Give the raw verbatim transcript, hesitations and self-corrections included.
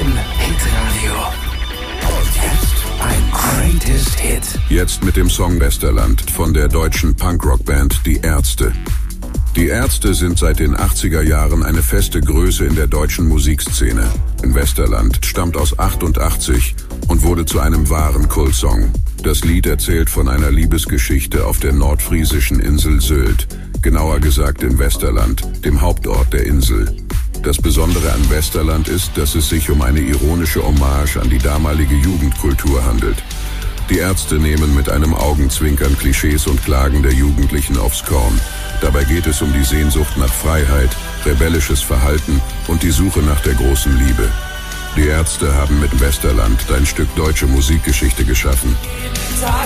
neun Hitradio. Und jetzt ein Greatest Hit. Jetzt mit dem Song Westerland von der deutschen Punkrock-Band Die Ärzte. Die Ärzte sind seit den achtziger Jahren eine feste Größe in der deutschen Musikszene. In Westerland stammt aus achtundachtzig und wurde zu einem wahren Kultsong. Das Lied erzählt von einer Liebesgeschichte auf der nordfriesischen Insel Sylt, genauer gesagt in Westerland, dem Hauptort der Insel. Das Besondere an Westerland ist, dass es sich um eine ironische Hommage an die damalige Jugendkultur handelt. Die Ärzte nehmen mit einem Augenzwinkern Klischees und Klagen der Jugendlichen aufs Korn. Dabei geht es um die Sehnsucht nach Freiheit, rebellisches Verhalten und die Suche nach der großen Liebe. Die Ärzte haben mit Westerland ein Stück deutsche Musikgeschichte geschaffen.